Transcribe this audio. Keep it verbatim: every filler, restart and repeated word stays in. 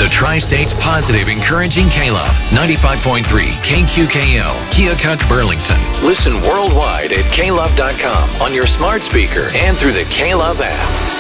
The Tri-State's positive, encouraging K-Love. ninety-five point three K Q K L, Keokuk, Burlington. Listen worldwide at K Love dot com on your smart speaker and through the K-Love app.